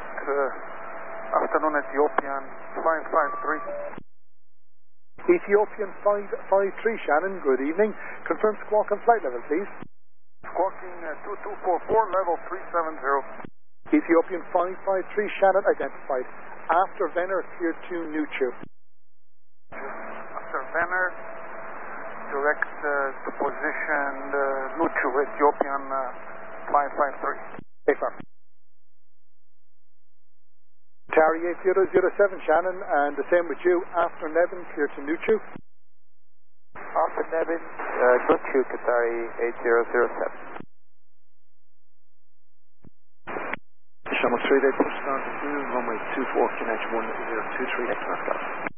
Good afternoon, Ethiopian 553. Ethiopian 553, Shannon, good evening. Confirm squawk and flight level, please. Squawking 2244, level 370. Ethiopian 553, Shannon, identified. After Venner, cleared to Nuchu. After Venner, direct to position Nuchu, Ethiopian 553. Hey, firm. Tari 8007, Shannon, and the same with you. After Nevin, clear to Nuchu. After Nevin, Nuchu, Qatari 8007. Channel 3, they pushed on to runway 24, connection 1023, next Moscow.